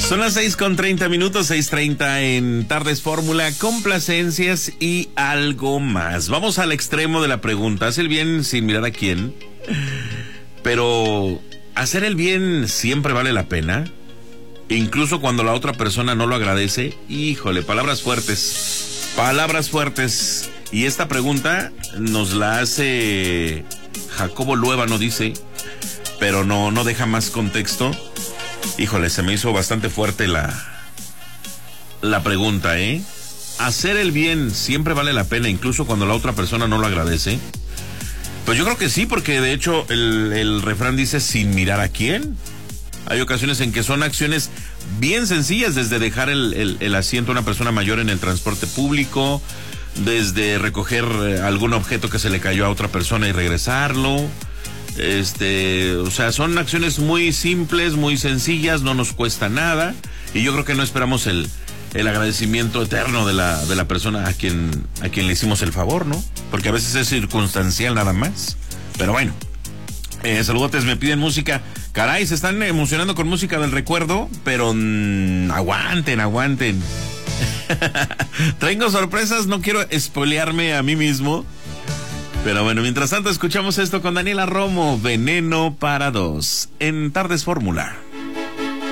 Son las 6:30, 6:30 en Tardes Fórmula, complacencias y algo más. Vamos al extremo de la pregunta. ¿Haz el bien sin mirar a quién? Pero, ¿hacer el bien siempre vale la pena? Incluso cuando la otra persona no lo agradece. Híjole, palabras fuertes. Palabras fuertes. Y esta pregunta nos la hace Jacobo Luébano, dice, pero no deja más contexto. Híjole, se me hizo bastante fuerte la pregunta, ¿eh? ¿Hacer el bien siempre vale la pena, incluso cuando la otra persona no lo agradece? Pues yo creo que sí, porque de hecho el refrán dice sin mirar a quién. Hay ocasiones en que son acciones bien sencillas, desde dejar el asiento a una persona mayor en el transporte público, desde recoger algún objeto que se le cayó a otra persona y regresarlo. O sea, son acciones muy simples, muy sencillas, no nos cuesta nada, y yo creo que no esperamos el agradecimiento eterno de la persona a quien le hicimos el favor, ¿no? Porque a veces es circunstancial nada más. Pero bueno, saludotes, me piden música. Caray, se están emocionando con música del recuerdo, pero aguanten. Tengo sorpresas, no quiero spoilearme a mí mismo. Pero bueno, mientras tanto escuchamos esto con Daniela Romo, Veneno para Dos, en Tardes Fórmula.